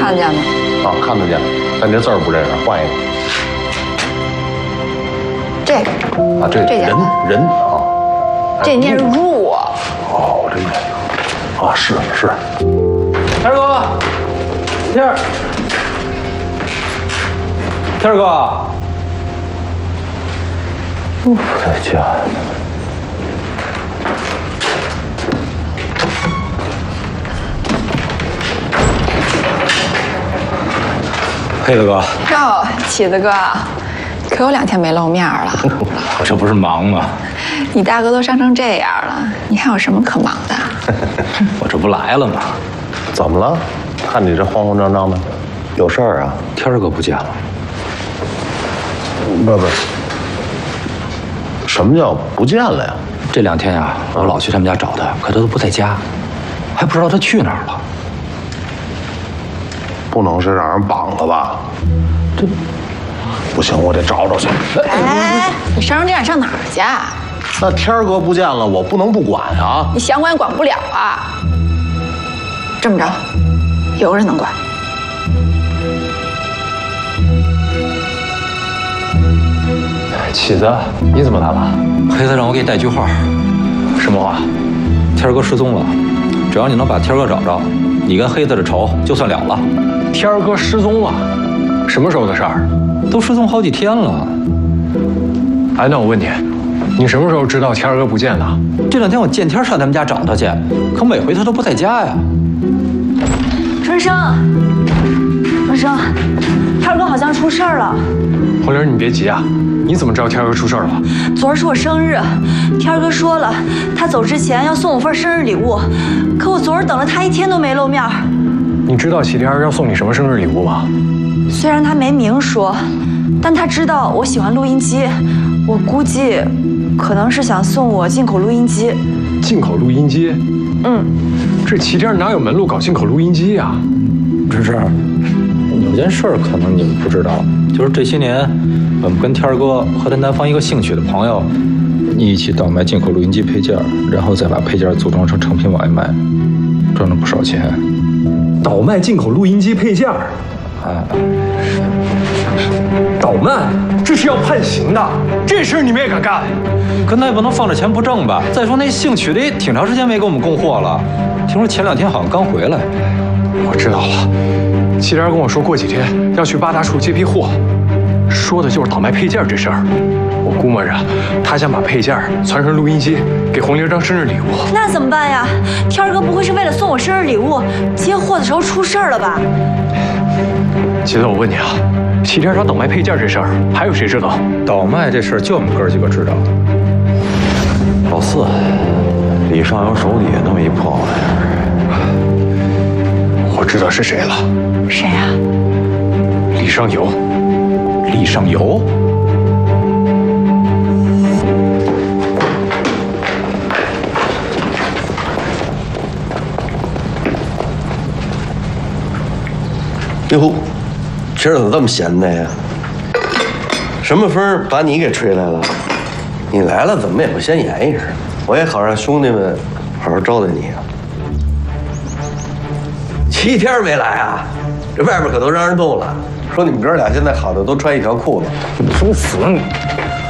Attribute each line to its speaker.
Speaker 1: 看得见吗？
Speaker 2: 啊，看得见，但这字儿不这样，换一个。
Speaker 1: 这个
Speaker 2: 啊，这人啊，
Speaker 1: 这念入啊。
Speaker 2: 哦，这念啊，是。
Speaker 3: 天儿哥，天儿哥，我的家伙！黑子哥，
Speaker 1: 哟，起子哥，可有2天没露面了。
Speaker 3: 我这不是忙吗？
Speaker 1: 你大哥都伤成这样了，你还有什么可忙的？
Speaker 3: 我这不来了吗？
Speaker 2: 怎么了？看你这慌慌张张的，有事儿啊？
Speaker 3: 天儿哥不见了。
Speaker 2: 不，什么叫不见了呀？
Speaker 3: 这2天呀，我老去他们家找他，可他都不在家，还不知道他去哪儿了。
Speaker 2: 不能是让人绑了吧？这不行，我得找去。
Speaker 1: 哎，你伤成这样上哪儿去？
Speaker 2: 那天儿哥不见了，我不能不管啊！
Speaker 1: 你想管也管不了啊。这么着，有个人能管。
Speaker 4: 起子，你怎么来了？
Speaker 3: 黑子让我给你带句话。
Speaker 4: 什么话？
Speaker 3: 天儿哥失踪了，只要你能把天儿哥找着，你跟黑子的仇就算了了。
Speaker 4: 天儿哥失踪了，什么时候的事儿？
Speaker 3: 都失踪好几天了。
Speaker 4: 哎，那我问你，你什么时候知道天儿哥不见了？
Speaker 3: 这2天我见天上他们家找他去，可每回他都不在家呀。
Speaker 5: 春生，天儿哥好像出事儿了。
Speaker 4: 红玲，你别急啊，你怎么知道天儿哥出事儿了？
Speaker 5: 昨儿是我生日，天儿哥说了，他走之前要送我份生日礼物，可我昨儿等了他1天都没露面。
Speaker 4: 你知道喜天儿要送你什么生日礼物吗？
Speaker 5: 虽然他没明说，但他知道我喜欢录音机，我估计可能是想送我进口录音机。
Speaker 4: 进口录音机？这齐天哪有门路搞进口录音机呀？
Speaker 3: 芝芝，有件事可能你们不知道，就是这些年，我们跟天儿哥和他南方一个姓许的朋友，一起倒卖进口录音机配件，然后再把配件组装成成品往外卖，赚了不少钱。
Speaker 4: 倒卖进口录音机配件？倒卖，这是要判刑的，这事儿你们也敢干？
Speaker 3: 可那也不能放着钱不挣吧？再说那姓许的也挺长时间没给我们供货了，听说前2天好像刚回来。
Speaker 4: 我知道了，齐天跟我说过几天要去八大处接批货，说的就是倒卖配件这事儿。我估摸着他想把配件传成录音机，给红玲当生日礼物。
Speaker 5: 那怎么办呀？天儿哥不会是为了送我生日礼物，接货的时候出事儿了吧？
Speaker 4: 齐子，我问你啊，齐天他倒卖配件这事儿，还有谁知道？
Speaker 3: 倒卖这事儿就我们哥几个知道。
Speaker 6: 老四，李尚游手底下那么一破玩意儿，
Speaker 4: 我知道是谁了。
Speaker 5: 谁呀？
Speaker 4: 李尚游。
Speaker 3: 李尚游？
Speaker 7: 哟，今儿怎么这么闲的呀？什么风把你给吹来了？你来了怎么也不先演一声，我也好让兄弟们好好招待你啊。7天没来啊，这外边可都让人动了，说你们哥俩现在好的都穿一条裤子。
Speaker 4: 你说死你！